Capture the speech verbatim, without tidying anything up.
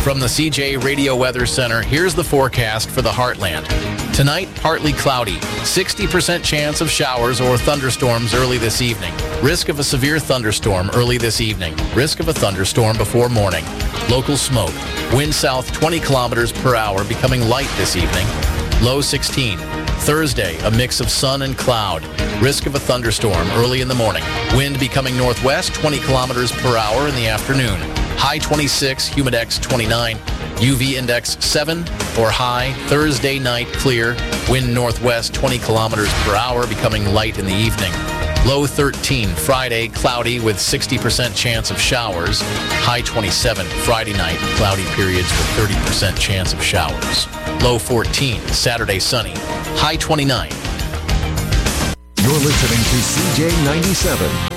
From the C J Radio Weather Center, here's the forecast for the Heartland. Tonight, partly cloudy. sixty percent chance of showers or thunderstorms early this evening. Risk of a severe thunderstorm early this evening. Risk of a thunderstorm before morning. Local smoke. Wind south twenty kilometers per hour, becoming light this evening. Low sixteen. Thursday, a mix of sun and cloud. Risk of a thunderstorm early in the morning. Wind becoming northwest twenty kilometers per hour in the afternoon. High twenty-six, humidex twenty-nine, U V index seven or high. Thursday night clear, wind northwest twenty kilometers per hour, becoming light in the evening. Low thirteen, Friday cloudy with sixty percent chance of showers. High twenty-seven, Friday night cloudy periods with thirty percent chance of showers. Low fourteen, Saturday sunny. High twenty-nine. You're listening to C J ninety-seven.